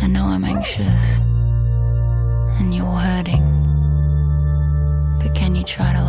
I know I'm anxious and you're hurting, but can you try to